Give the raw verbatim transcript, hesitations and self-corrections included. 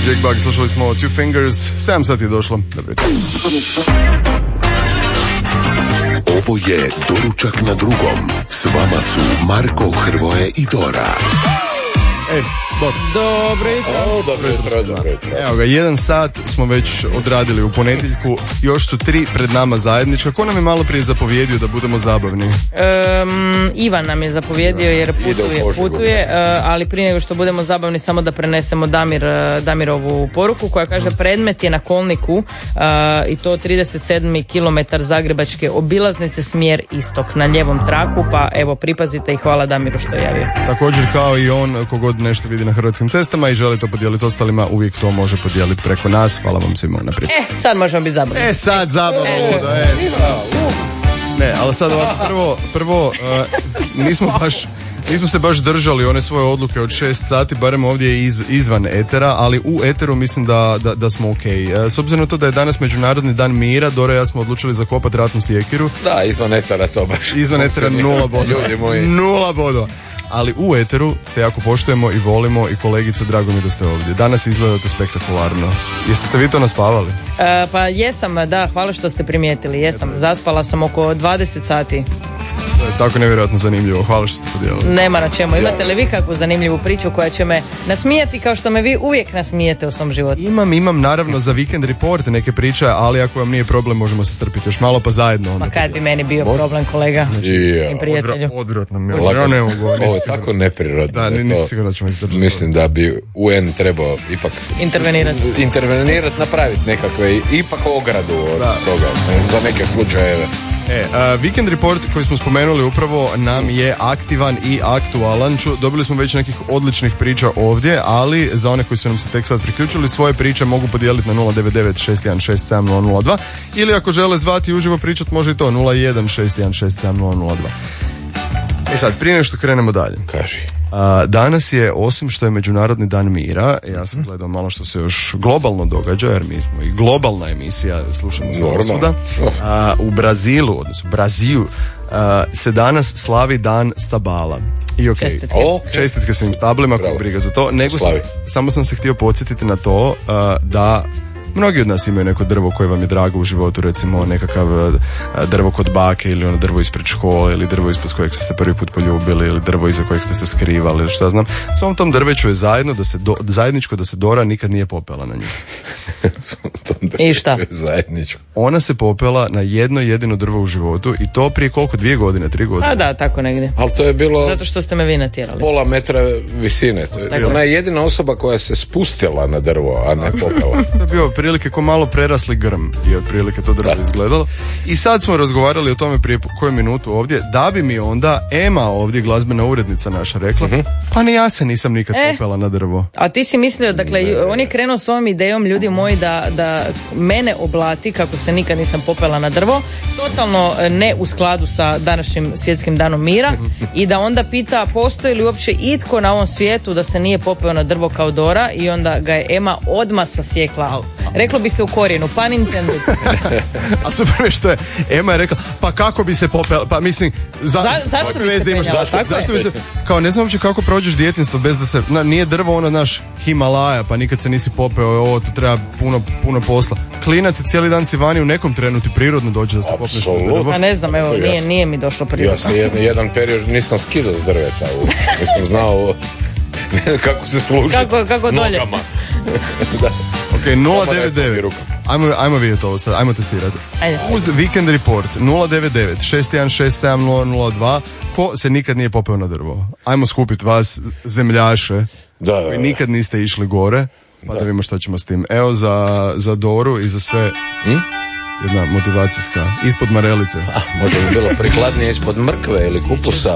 Jake Bugg, slušali smo Two Fingers, sedam sati je došlo. Dobro. Ovo je Doručak na drugom. S vama su Marko, Hrvoje i Dora. Ej, dobro. Dobro jutro. O, dobro jutro, dobro jutro. Evo ga, jedan sat smo već odradili u ponedjeljku, još su tri pred nama zajednička. Ko nam je malo prije zapovjedio da budemo zabavni? Um, Ivan nam je zapovjedio jer putuje, putuje uh, ali prije nego što budemo zabavni samo da prenesemo Damir, uh, Damirovu poruku koja kaže predmet je na kolniku uh, i to trideset sedmi kilometar zagrebačke obilaznice, smjer istok na lijevom traku, pa evo pripazite i hvala Damiru što je javio. Također kao i on, kogod nešto vidi na hrvatskim cestama i želi to podijeliti s ostalima, uvijek to može podijeliti preko nas. Hvala vam svima naprijed. E, sad možemo biti zabavni. E, sad zabavno. E, e. Ne, ali sad ovako, prvo, prvo uh, nismo baš Nismo se baš držali one svoje odluke od šest sati, barem ovdje iz, izvan etera, ali u eteru mislim da, da, da smo ok. E, s obzirom na to da je danas Međunarodni dan mira, Dora i ja smo odlučili zakopati ratnu sjekiru. Da, izvan etera to baš. Izvan etera nula bodova. Ljudi moji. Nula bodova. Ali u eteru se jako poštujemo i volimo i kolegice, drago mi da ste ovdje. Danas izgledate spektakularno. Jeste se vi to naspavali? E, pa jesam, da, hvala što ste primijetili, jesam. Zaspala sam oko dvadeset sati. To je tako nevjerojatno zanimljivo. Hvala što ste podijelili. Nema na čemu. Imate li vi kakvu zanimljivu priču koja će me nasmijati kao što me vi uvijek nasmijete u svom životu? Imam, imam naravno za Weekend Report neke priče, ali ako vam nije problem možemo se strpiti još malo pa zajedno. Onda Ma kad bi meni bio problem, kolega ja. i prijatelju. Odvratno mi je. Ja ne mogu. Ovo je tako neprirodno. Da, nisam sigurno da ćemo izdržati. Mislim da bi U N trebao ipak intervenirati. Intervenirati, napraviti nekakve ipak ogradu od da. toga za neke slučajeve. E, uh, Weekend Report koji smo spomenuli upravo nam je aktivan i aktualan. Ču, dobili smo već nekih odličnih priča ovdje, ali za one koji su nam se tek sad priključili, svoje priče mogu podijeliti na nula devet devet šest jedan šest sedam nula nula dva ili ako žele zvati uživo pričat može i to nula jedan šest jedan šest sedam nula nula dva. E sad, prije nego što krenemo dalje. Kaži. A, danas je, osim što je Međunarodni dan mira, ja sam gledao malo što se još globalno događa, jer mi smo i globalna emisija, slušamo se osvuda. A, u Brazilu, odnosno Brazilu, a, se danas slavi dan stabala. I ok, čestitke, okay. Čestitke svim stablima, kako briga za to. Nego sam, samo sam se htio podsjetiti na to a, da mnogi od nas imaju neko drvo koje vam je drago u životu, recimo nekakav drvo kod bake ili ono drvo ispred škole ili drvo ispod kojeg ste se prvi put poljubili ili drvo iza kojeg ste se skrivali ili šta znam. Svom tom drveću je zajedno da se do, zajedničko da se Dora nikad nije popela na nju. I šta? Zajedničko. Ona se popela na jedno jedino drvo u životu i to prije koliko? Dvije godine, tri godine? A da, tako negdje. Ali to je bilo... Zato što ste me vi natjerali. Pola metra visine. To je, ona je jedina osoba koja se spustila na drvo, a ne popela. To je bio prilike ko malo prerasli grm i otprilike to drvo izgledalo. I sad smo razgovarali o tome prije koju minutu ovdje, da bi mi onda Ema ovdje, glazbena urednica naša, rekla, uh-huh. pa ni ja se nisam nikad e, popela na drvo. A ti si mislio, dakle, ne, on je krenuo s ovom idejom, ljudi moji, da, da mene oblati kako se nikad nisam popela na drvo, totalno ne u skladu sa današnjim svjetskim danom mira i da onda pita postoji li uopće itko na ovom svijetu da se nije popeo na drvo kao Dora i onda ga je Ema odmah sasjekla. Reklo bi se u korijenu, pun intended. A super je što je Ema je rekla, pa kako bi se popela, pa mislim, za, za, zašto bi se penjala, zašto, zašto bi se, kao ne znam uopće kako prođeš djetinjstvo bez da se, na, nije drvo ono naš Himalaja, pa nikad se nisi popeo, ovo tu treba puno, puno posla. Klinac cijeli dan si vani, u nekom trenu ti prirodno dođe da se popneš na drvo. A ne znam, evo, nije, nije mi došlo prirodno. Ja sam jedan, jedan period nisam skidao s drveta, nisam znao kako se služi kako, kako dolje. Nogama. Da. Ok, nula devet devet. Ajmo, ajmo vidjeti ovo sad, ajmo testirati. Ajde. Uz Weekend Report nula devet devet šest jedan šest sedam nula nula dva. Ko se nikad nije popeo na drvo? Ajmo skupiti vas, zemljaše, da, da, da. koji nikad niste išli gore, pa da, da vidimo što ćemo s tim. Evo za, za Doru i za sve hm? jedna motivacijska, ispod marelice. Ah, možda bi bilo prikladnije ispod mrkve ili kupusa.